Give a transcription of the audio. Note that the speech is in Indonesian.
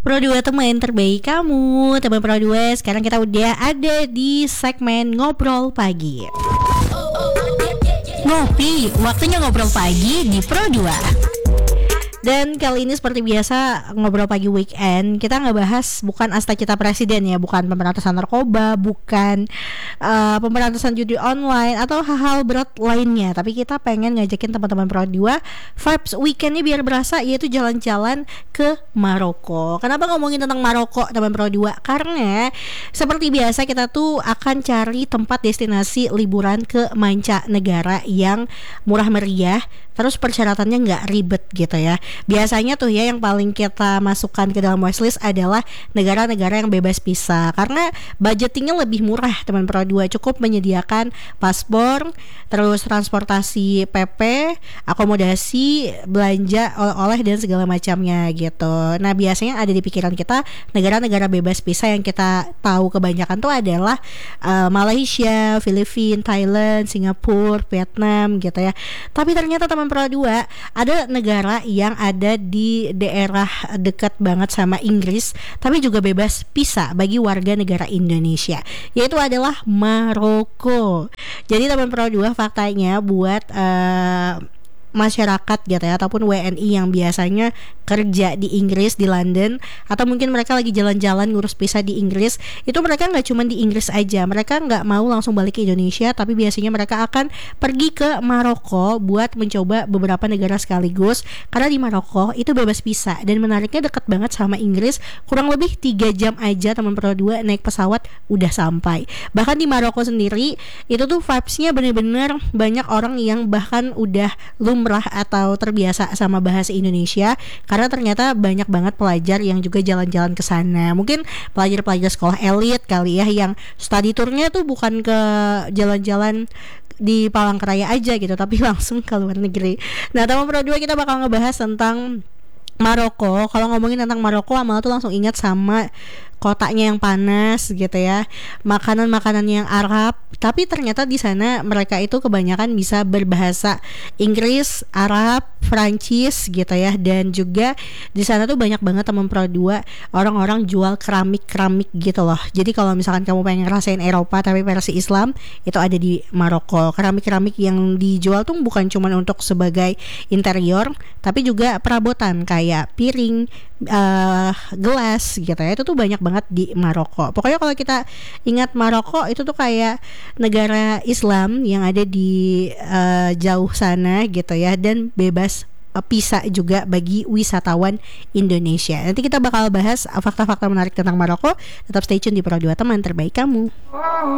Pro 2 teman terbaik kamu. Teman Pro 2, sekarang kita udah ada di segmen Ngobrol Pagi. Ngopi, waktunya ngobrol pagi di Pro 2. Dan kali ini seperti biasa ngobrol pagi weekend, kita ngebahas bukan asta cita presiden ya, bukan pemberantasan narkoba, bukan pemberantasan judi online atau hal-hal berat lainnya. Tapi kita pengen ngajakin teman-teman Pro 2 vibes weekendnya biar berasa, yaitu jalan-jalan ke Maroko. Kenapa ngomongin tentang Maroko teman Pro 2? Karena seperti biasa kita tuh akan cari tempat destinasi liburan ke mancanegara yang murah meriah, terus persyaratannya nggak ribet gitu ya. Biasanya tuh ya yang paling kita masukkan ke dalam wishlist adalah negara-negara yang bebas visa, karena budgetingnya lebih murah teman Pro 2. Cukup menyediakan paspor, terus transportasi PP, akomodasi, belanja, oleh-oleh dan segala macamnya gitu. Nah biasanya ada di pikiran kita negara-negara bebas visa yang kita tahu kebanyakan tuh adalah Malaysia, Filipina, Thailand, Singapura, Vietnam gitu ya. Tapi ternyata teman Pro 2 ada negara yang ada di daerah dekat banget sama Inggris, tapi juga bebas visa bagi warga negara Indonesia, yaitu adalah Maroko. Jadi teman Pro 2, faktanya buat masyarakat gitu ya, ataupun WNI yang biasanya kerja di Inggris, di London, atau mungkin mereka lagi jalan-jalan ngurus visa di Inggris, itu mereka nggak cuma di Inggris aja, mereka nggak mau langsung balik ke Indonesia, tapi biasanya mereka akan pergi ke Maroko buat mencoba beberapa negara sekaligus, karena di Maroko itu bebas visa, dan menariknya dekat banget sama Inggris, kurang lebih 3 jam aja teman Pro 2 naik pesawat udah sampai. Bahkan di Maroko sendiri itu tuh vibes-nya bener-bener banyak orang yang bahkan udah lumrah atau terbiasa sama bahasa Indonesia, karena ternyata banyak banget pelajar yang juga jalan-jalan ke sana. Mungkin pelajar-pelajar sekolah elit kali ya, yang study tournya tuh bukan ke jalan-jalan di Palangkaraya aja gitu, tapi langsung ke luar negeri. Nah teman Pro 2, kita bakal ngebahas tentang Maroko. Kalau ngomongin tentang Maroko, Amal tuh langsung ingat sama kotanya yang panas gitu ya, makanan-makanan yang Arab, tapi ternyata di sana mereka itu kebanyakan bisa berbahasa Inggris, Arab, Prancis gitu ya. Dan juga di sana tuh banyak banget teman Pro 2 orang-orang jual keramik-keramik gitu loh. Jadi kalau misalkan kamu pengen ngerasain Eropa tapi versi Islam, itu ada di Maroko. Keramik-keramik yang dijual tuh bukan cuma untuk sebagai interior, tapi juga perabotan kayak piring, gelas gitu ya. Itu tuh banyak banget di Maroko. Pokoknya kalau kita ingat Maroko itu tuh kayak negara Islam yang ada di jauh sana gitu ya, dan bebas visa juga bagi wisatawan Indonesia. Nanti kita bakal bahas fakta-fakta menarik tentang Maroko. Tetap stay tune di Pro 2 teman terbaik kamu.